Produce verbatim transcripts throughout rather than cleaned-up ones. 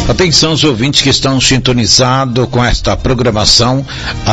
Atenção os ouvintes que estão sintonizados com esta programação,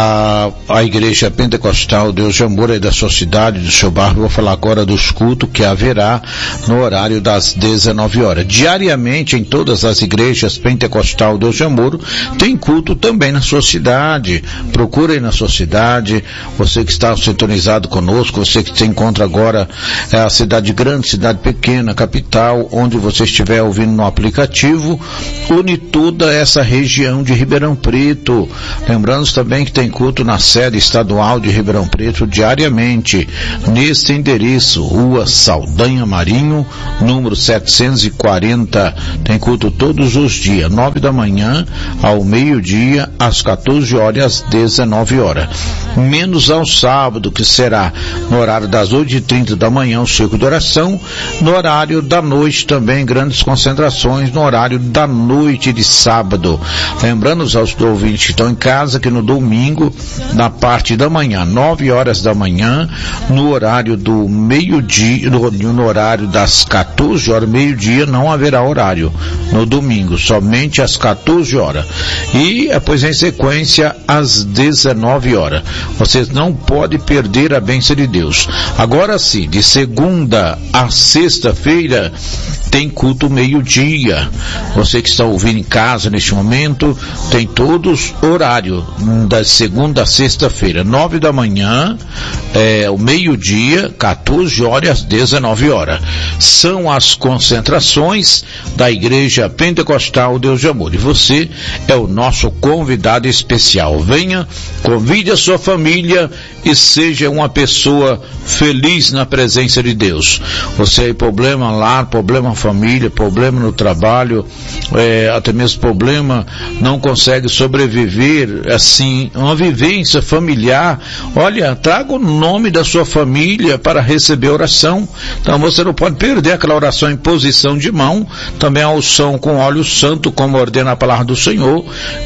a, a Igreja Pentecostal Deus de Amor aí da sua cidade, do seu bairro. Vou falar agora dos cultos que haverá no horário das dezenove horas. Diariamente em todas as igrejas Pentecostal Deus de Amor tem culto também na sua cidade. Procure aí na sua cidade, você que está sintonizado conosco, você que se encontra agora é a cidade grande, cidade pequena, capital, onde você estiver ouvindo no aplicativo, une toda essa região de Ribeirão Preto. Lembrando também que tem culto na sede estadual de Ribeirão Preto diariamente, neste endereço, Rua Saldanha Marinho, número setecentos e quarenta. Tem culto todos os dias, nove da manhã ao meio-dia, às quatorze horas, às dezenove horas. Menos ao sábado, que será no horário das oito e trinta da manhã, o círculo de oração. No horário da noite também, grandes concentrações no horário da noite de sábado. Lembrando aos ouvintes que estão em casa que no domingo, na parte da manhã, nove horas da manhã, no horário do meio-dia, no, no horário das quatorze horas, meio-dia, não haverá horário no domingo, somente às quatorze horas. E depois em sequência às dezenove horas. Vocês não podem perder a bênção de Deus. Agora sim, de segunda a sexta-feira tem culto meio-dia. Você que está ouvindo em casa neste momento, tem todos horário, da segunda a sexta-feira, nove da manhã, é, o meio-dia, quatorze horas, dezenove horas. São as concentrações da Igreja Pentecostal Deus de Amor. E você é o nosso convidado especial. Venha, convide a sua família e seja uma pessoa feliz na presença de Deus. Você tem problema lá, problema família, problema no trabalho, é, até mesmo problema, não consegue sobreviver, assim, uma vivência familiar. Olha, traga o nome da sua família para receber oração. Então você não pode perder aquela oração em posição de mão, também a unção com óleo santo, como ordena a palavra do Senhor,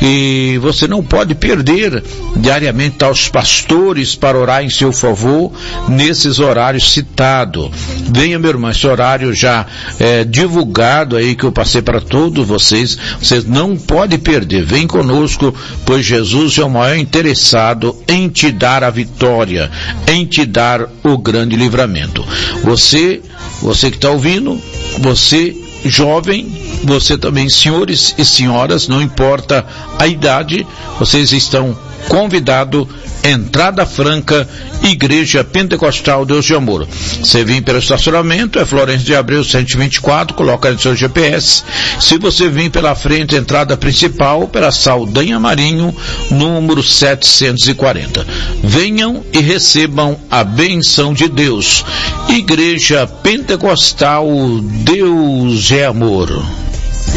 e você não pode perder diariamente aos pastores para orar em seu favor, nesses horários citados. Venha, meu irmão, esse horário já é divulgado aí, que eu passei para todos vocês, vocês não podem perder. Vem conosco, pois Jesus é o maior interessado em te dar a vitória, em te dar o grande livramento. Você, você que está ouvindo, você jovem, você também, senhores e senhoras, não importa a idade, vocês estão convidados. Entrada franca, Igreja Pentecostal Deus de Amor. Você vem pelo estacionamento, é Florencio de Abreu cento e vinte e quatro, coloca no seu G P S. Se você vir pela frente, entrada principal, pela Saldanha Marinho, número setecentos e quarenta. Venham e recebam a benção de Deus. Igreja Pentecostal Deus é Amor.